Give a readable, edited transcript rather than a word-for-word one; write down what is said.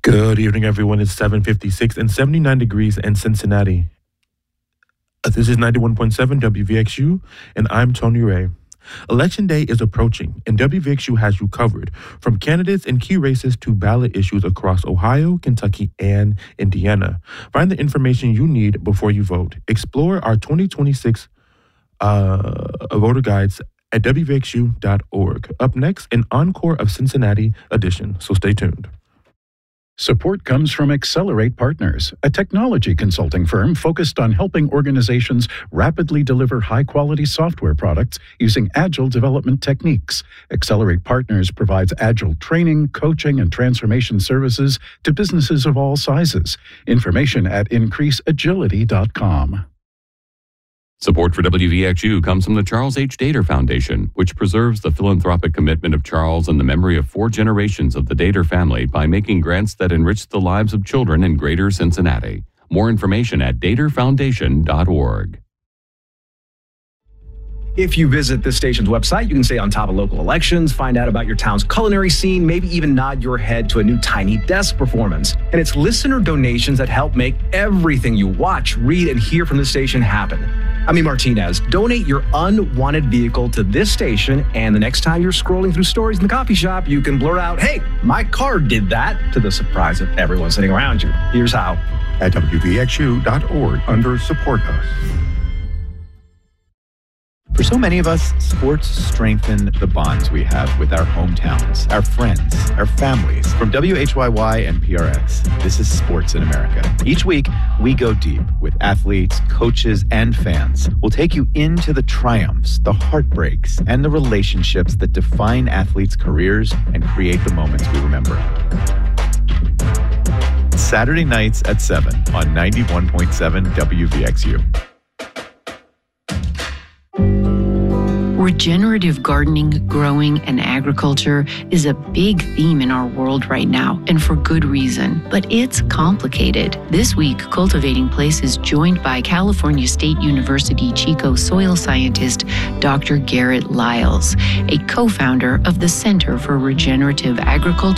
Good evening, everyone. It's 7:56 and 79 degrees in Cincinnati. This is 91.7 WVXU, and I'm Tony Ray. Election Day is approaching, and WVXU has you covered, from candidates in key races to ballot issues across Ohio, Kentucky, and Indiana. Find the information you need before you vote. Explore our 2026 voter guides at WVXU.org. Up next, an encore of Cincinnati edition, so stay tuned. Support comes from Accelerate Partners, a technology consulting firm focused on helping organizations rapidly deliver high-quality software products using agile development techniques. Accelerate Partners provides agile training, coaching, and transformation services to businesses of all sizes. Information at increaseagility.com. Support for WVXU comes from the Charles H. Dater Foundation, which preserves the philanthropic commitment of Charles and the memory of 4 generations of the Dater family by making grants that enrich the lives of children in greater Cincinnati. More information at daterfoundation.org. If you visit this station's website, you can stay on top of local elections, find out about your town's culinary scene, maybe even nod your head to a new Tiny Desk performance. And it's listener donations that help make everything you watch, read, and hear from this station happen. I'm Martinez. Donate your unwanted vehicle to this station, and the next time you're scrolling through stories in the coffee shop, you can blurt out, "Hey, my car did that," to the surprise of everyone sitting around you. Here's how. At WVXU.org under Support Us. For so many of us, sports strengthen the bonds we have with our hometowns, our friends, our families. From WHYY and PRX, this is Sports in America. Each week, we go deep with athletes, coaches, and fans. We'll take you into the triumphs, the heartbreaks, and the relationships that define athletes' careers and create the moments we remember. Saturday nights at 7 on 91.7 WVXU. Regenerative gardening, growing, and agriculture is a big theme in our world right now, and for good reason. But it's complicated. This week, Cultivating Place is joined by California State University Chico soil scientist Dr. Garrett Lyles, a co-founder of the Center for Regenerative Agriculture